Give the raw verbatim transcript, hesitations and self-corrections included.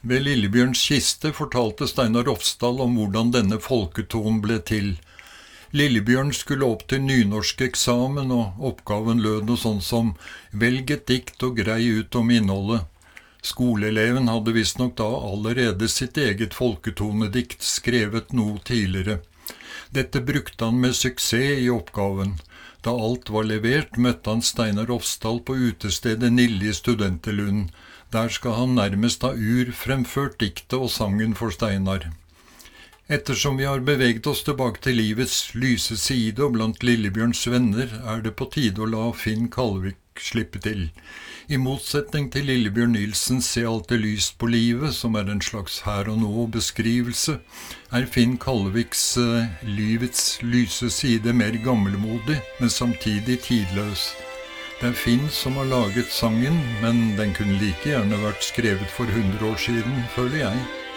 Ved Lillebjørns kiste fortalte Steinar Rofsdal om hvordan denne folketonen ble til. Lillebjørn skulle opp til nynorsk eksamen, og oppgaven lød noe sånn som «Velg et dikt og grei ut om innholdet». Skoleeleven hadde visstnok da allerede sitt eget folketonedikt skrevet noe tidligere. Dette brukte han med suksess i oppgaven. Da alt var levert, møtte han Steinar Rofsdal på utestedet Nille i Studenterlunden. Der skal han nærmest ha urfremført diktet og sangen for Steinar. Ettersom vi har beveget oss tilbake til livets lyse side og blant Lillebjørns venner, er det på tide å la Finn Kalvik slippe til. I motsetning til Lillebjørn Nilsens Se alltid lyst på livet, som er en slags her og nå beskrivelse, er Finn Kalviks uh, livets lyse side mer gammelmodig, men samtidig tidløs. Det er Finn som har laget sangen, men den kunne like gjerne vært skrevet for hundre år siden, føler jeg.